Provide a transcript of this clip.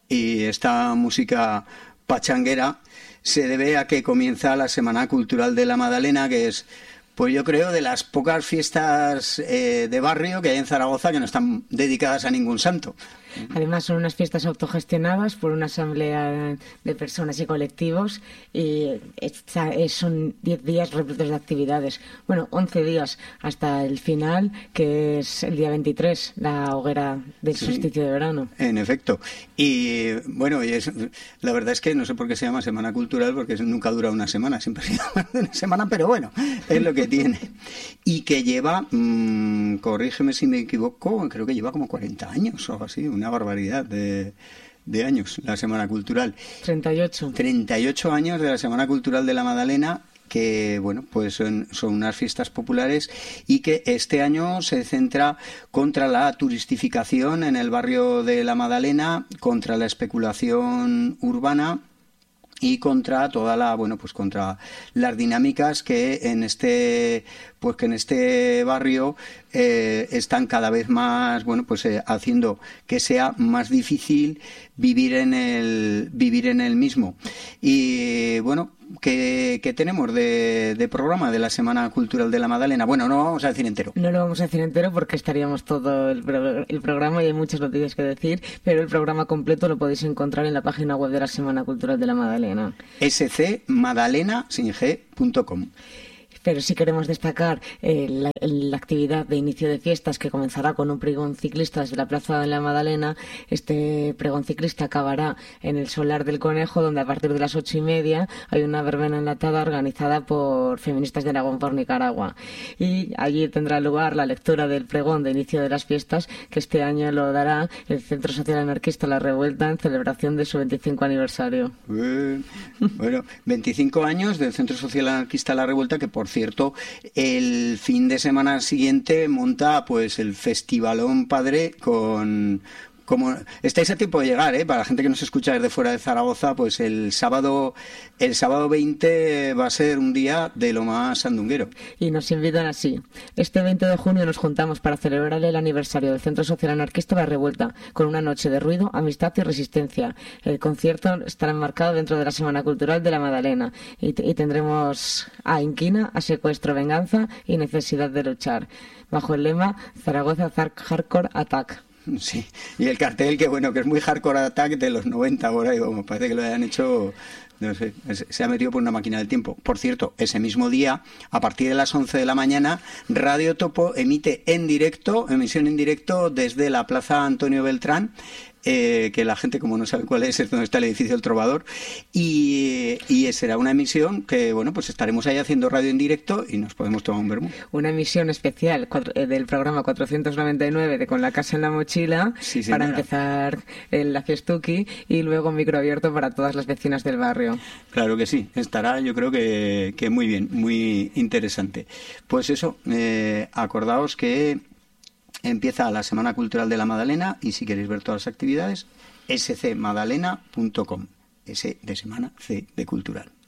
y esta música pachanguera se debe a que comienza la Semana Cultural de la Madalena, que es, pues yo creo, de las pocas fiestas de barrio que hay en Zaragoza que no están dedicadas a ningún santo. Además son unas fiestas autogestionadas por una asamblea de personas y colectivos y son 10 días repletos de actividades. Bueno, 11 días hasta el final, que es el día 23, la hoguera del solsticio de verano. En efecto. Y bueno, la verdad es que no sé por qué se llama Semana Cultural, porque nunca dura una semana, siempre se llama una semana, pero bueno, es lo que tiene. Y que lleva, corrígeme si me equivoco, creo que lleva como 40 años o algo así, una barbaridad de años, la Semana Cultural. 38. 38 años de la Semana Cultural de la Madalena, que bueno, pues son unas fiestas populares y que este año se centra contra la turistificación en el barrio de la Madalena, contra la especulación urbana y contra toda la, bueno, pues contra las dinámicas que en este barrio están cada vez más, bueno, pues haciendo que sea más difícil vivir en el mismo. Y bueno, ¿qué tenemos de programa de la Semana Cultural de la Madalena? Bueno, no lo vamos a decir entero. No lo vamos a decir entero porque estaríamos todo el programa y hay muchas noticias que decir, pero el programa completo lo podéis encontrar en la página web de la Semana Cultural de la Madalena. scmadalena.com. Pero sí queremos destacar la actividad de inicio de fiestas que comenzará con un pregón ciclista desde la Plaza de la Madalena. Este pregón ciclista acabará en el Solar del Conejo, donde a partir de las 8:30 hay una verbena enlatada organizada por feministas de Aragón por Nicaragua. Y allí tendrá lugar la lectura del pregón de inicio de las fiestas, que este año lo dará el Centro Social Anarquista La Revuelta en celebración de su 25 aniversario. Bueno, 25 años del Centro Social Anarquista La Revuelta, que por cierto, el fin de semana siguiente monta pues el Festivalón Padre como estáis a tiempo de llegar, para la gente que nos escucha desde fuera de Zaragoza, pues el sábado 20 va a ser un día de lo más sandunguero. Y nos invitan así. Este 20 de junio nos juntamos para celebrar el aniversario del Centro Social Anarquista La Revuelta, con una noche de ruido, amistad y resistencia. El concierto estará enmarcado dentro de la Semana Cultural de la Madalena y tendremos a Inquina, a Secuestro, Venganza y Necesidad de Luchar, bajo el lema Zaragoza Hardcore Attack. Sí, y el cartel que bueno, que es muy Hardcore Attack de los 90 ahora, y bueno, parece que lo hayan hecho, no sé, se ha metido por una máquina del tiempo. Por cierto, ese mismo día, a partir de las 11 de la mañana, Radio Topo emite emisión en directo desde la Plaza Antonio Beltrán, que la gente, como no sabe cuál es donde está el edificio del Trovador, y será una emisión que, bueno, pues estaremos ahí haciendo radio en directo y nos podemos tomar un vermú. Una emisión especial del programa 499 de Con la Casa en la Mochila, sí, para empezar la fiestuki, y luego micro abierto para todas las vecinas del barrio. Claro que sí, estará, yo creo que muy bien, muy interesante. Pues eso, acordaos que empieza la Semana Cultural de la Madalena y si queréis ver todas las actividades, scmadalena.com. S de semana, C de cultural.